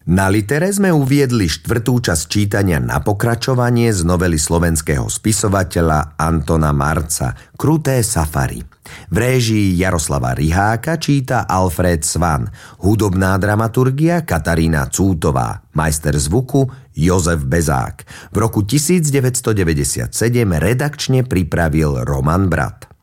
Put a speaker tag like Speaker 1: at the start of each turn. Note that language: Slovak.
Speaker 1: Na litere sme uviedli 4. časť čítania na pokračovanie z novely slovenského spisovateľa Antona Marca Kruté safari. V réžii Jaroslava Riháka číta Alfred Svan, hudobná dramaturgia Katarína Cútová, majster zvuku Jozef Bezák. V roku 1997 redakčne pripravil Roman Brat.